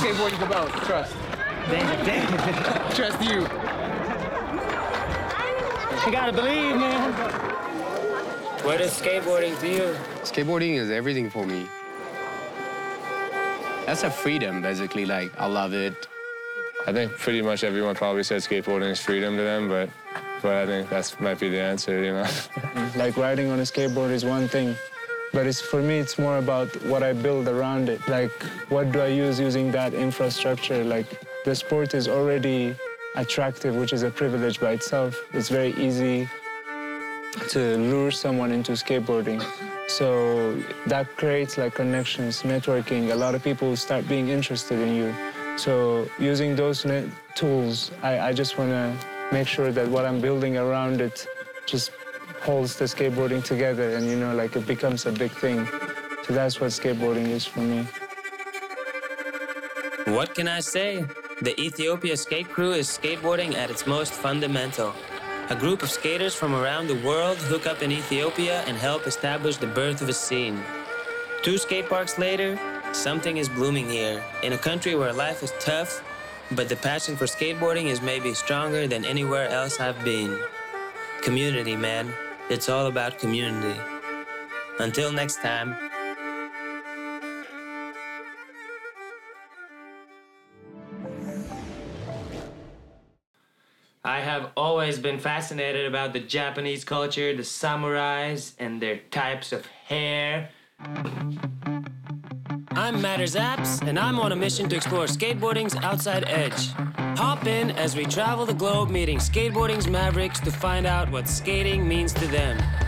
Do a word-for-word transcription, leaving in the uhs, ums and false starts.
skateboarding's about. Trust. Damn, damn. Trust you. You gotta believe, man. What is skateboarding to you? Skateboarding is everything for me. That's a freedom, basically. Like, I love it. I think pretty much everyone probably said skateboarding is freedom to them, but, but I think that might be the answer, you know? Like, riding on a skateboard is one thing, but it's, for me, it's more about what I build around it. Like, what do I use using that infrastructure? Like, the sport is already attractive, which is a privilege by itself. It's very easy to lure someone into skateboarding. So that creates like connections, networking. A lot of people start being interested in you. So using those tools, I, I just want to make sure that what I'm building around it just holds the skateboarding together and, you know, like it becomes a big thing. So that's what skateboarding is for me. What can I say? The Ethiopia Skate Crew is skateboarding at its most fundamental. A group of skaters from around the world hook up in Ethiopia and help establish the birth of a scene. Two skate parks later, something is blooming here, in a country where life is tough, but the passion for skateboarding is maybe stronger than anywhere else I've been. Community, man. It's all about community. Until next time. I have always been fascinated about the Japanese culture, the samurais, and their types of hair. I'm Matters Apps, and I'm on a mission to explore skateboarding's outside edge. Hop in as we travel the globe meeting skateboarding's mavericks to find out what skating means to them.